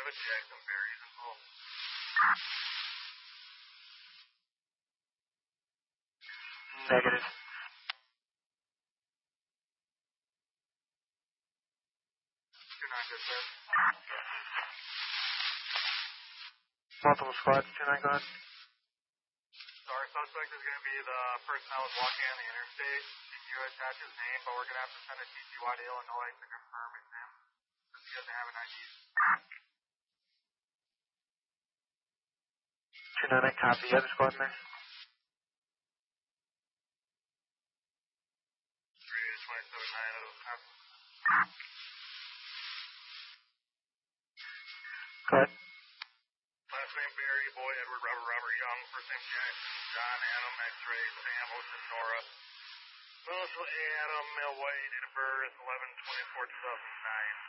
have a Jackson Berries involved? Negative. Multiple squads, 2-9, go ahead. So our suspect is going to be the person that was walking on the interstate. Can you attach his name, but we're going to have to send a TCY to Illinois to confirm it's him, because he doesn't have an ID. 2-9, copy. You have a squad in there? 3-27-9, Go ahead. Last name Barry, boy Edward, Robert Young, first name Jackson, John, Adam, X-ray, Sam, Ocean, Nora. Social A, Adam, male white, date of birth, 11/24/2009.